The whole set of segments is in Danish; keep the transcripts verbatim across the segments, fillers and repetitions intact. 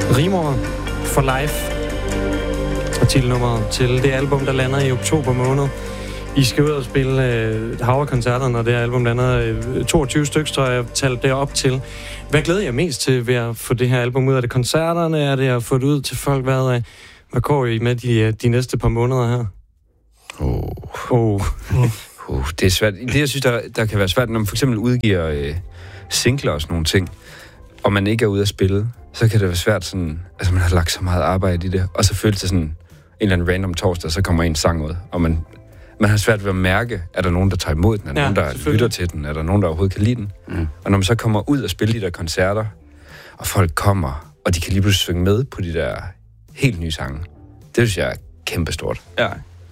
Rimor for Life er titelnummeret til det album, der lander i oktober måned. I skal ud og spille øh, Havre-koncerter, når det album lander øh, toogtyve stykker, så jeg talt det op til. Hvad glæder jeg mest til ved at få det her album ud? Er det koncerterne? Er det at få det ud til folk? Hvad, øh, hvad går I med de, de næste par måneder her? Åh... Oh. Oh. Uh, det er svært. Det, jeg synes, der, der kan være svært, når man for eksempel udgiver øh, singler og sådan nogle ting, og man ikke er ude at spille, så kan det være svært sådan... Altså, man har lagt så meget arbejde i det, og så føles det sådan en eller anden random torsdag, så kommer en sang ud, og man, man har svært ved at mærke, er der nogen, der tager imod den? Er der ja, nogen, der lytter til den? Er der nogen, der overhovedet kan lide den? Mm. Og når man så kommer ud og spiller de der koncerter, og folk kommer, og de kan lige pludselig synge med på de der helt nye sange, det synes jeg er kæmpestort. Ja.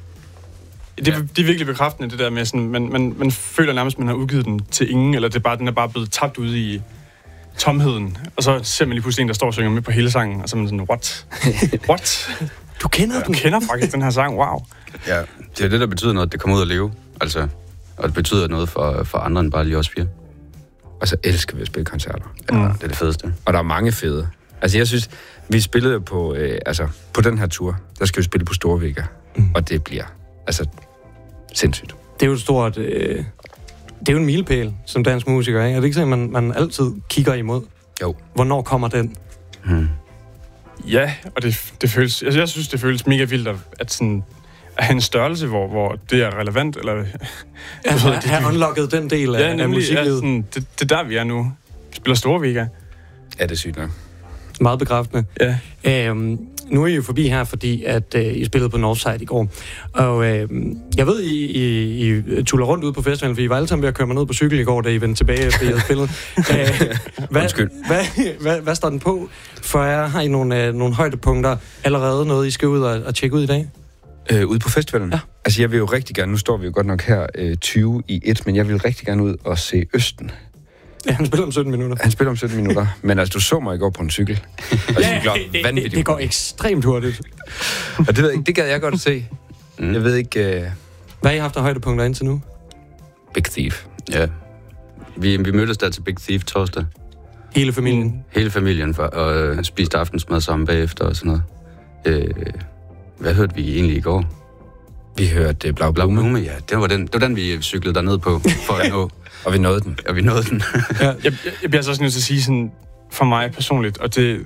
Det, ja. Det er virkelig bekræftende, det der med, sådan, man, man, man føler nærmest, at man har udgivet den til ingen, eller det er bare, den er bare blevet tabt ude i tomheden. Og så ser man lige pludselig en, der står og synger med på hele sangen, og så er man sådan, what? What? Du kender den? Du kender faktisk den her sang, wow. Ja, det er det, der betyder noget, at det kommer ud at leve. Altså, og det betyder noget for, for andre end bare lige os fire. Og så elsker vi at spille koncerter. Ja, mm. det er det fedeste. Og der er mange fede. Altså, jeg synes, vi spillede på, øh, altså, på den her tur, der skal vi spille på Storvika. Mm. Og det bliver, altså, sindssygt. Det er jo et stort... Øh, det er jo en milepæl som dansk musiker, ikke? Er det ikke sådan, at man, man altid kigger imod? Jo. Hvornår kommer den? Hmm. Ja, og det, det føles... Altså, jeg synes, det føles mega vildt, at, sådan, at have en størrelse, hvor, hvor det er relevant, eller... Ja, have, have unlocket den del af, ja, nemlig, af musiklivet. Ja, sådan, det, det er der, vi er nu. Vi spiller Storvika. Ja, det er sygt nok. Meget bekræftende. Ja. Øhm, nu er I jo forbi her, fordi at øh, I spillede på Northside i går. Og øh, jeg ved, I, I, I tuller rundt ude på festivalen, for I var alle sammen ved at køre mig ned på cykel i går, da I vendte tilbage efter I havde spillet. Æh, hvad, Undskyld. Hvad, hvad, hvad står den på? For jeg har I nogle, øh, nogle højdepunkter allerede, noget I skal ud og, og tjekke ud i dag? Øh, ude på festivalen? Ja. Altså, jeg vil jo rigtig gerne, nu står vi jo godt nok her øh, tyve i et, men jeg vil rigtig gerne ud og se Østen. Ja, han spiller om sytten minutter. Han spiller om sytten minutter, men altså, du så mig i går på en cykel. Og ja, det, det, det går ekstremt hurtigt. Og det ved jeg ikke, det gad jeg godt at se. Mm. Jeg ved ikke... Uh... Hvad har I haft af højdepunkter indtil nu? Big Thief. Ja. Vi, vi mødtes der til Big Thief torsdag. Hele familien? Mm. Hele familien, for, og øh, spiste aftensmad sammen bagefter og sådan noget. Øh, hvad hørte vi egentlig i går? Vi hørte uh, Blau Blume. Blau Blume, ja. Det var, den, det var den, vi cyklede derned på for at nå. Og vi nåede den. Og vi nåede den. ja. jeg, jeg bliver så også nødt til at sige sådan, for mig personligt, og det...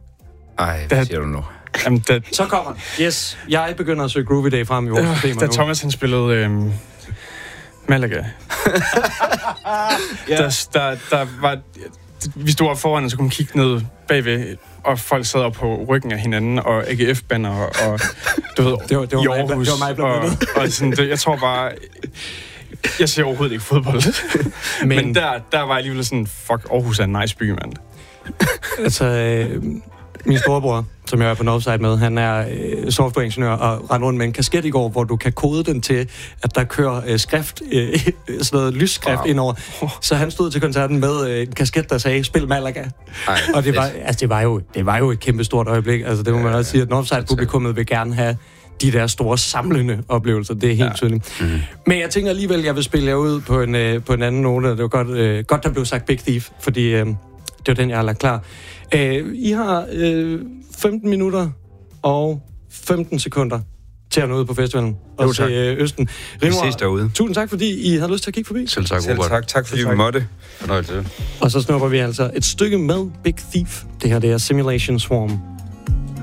Ej, hvad siger du nu? Jamen, da, så kommer Yes, jeg begynder at søge Groovy Day frem i vores øh, systemer da nu. Thomas han spillede øh, Malaga. ja. der, der, der var... Vi stod op foran, og så kunne man kigge ned bagved, og folk sad op på ryggen af hinanden, og A G F-banner, og, og du ved, det var, det var i Aarhus. Det var mig, og, og sådan, det, jeg tror bare... Jeg ser overhovedet ikke fodbold. Men, Men der, der var jeg alligevel sådan, fuck, Aarhus er en nice by, mand. Altså, øh, min storebror, som jeg er på Northside med, han er øh, softwareingeniør og render rundt med en kasket i går, hvor du kan kode den til, at der kører øh, skrift, øh, sådan noget lysskrift wow. indover. Så han stod til koncerten med øh, en kasket, der sagde, spil Malaga. Ej, og det var, altså, det, var jo, det var jo et kæmpe stort øjeblik. Altså, det må man også sige, at Northside-publikummet vil gerne have de der store samlende oplevelser. Det er helt ja. tydeligt. Mm. Men jeg tænker alligevel, jeg vil spille jer ud på en, øh, på en anden note. Det var godt, øh, godt der blev sagt Big Thief, fordi øh, det var den, jeg har lagt klar. Øh, I har øh, femten minutter og femten sekunder til at nå ud på festivalen og jo, se øh, Østen. Rimor, vi ses derude. Tusind tak, fordi I havde lyst til at kigge forbi. Selv tak, Selv tak. Tak, fordi vi måtte. Fornøjelse. Og så snupper vi altså et stykke med Big Thief. Det her, det er Simulation Swarm.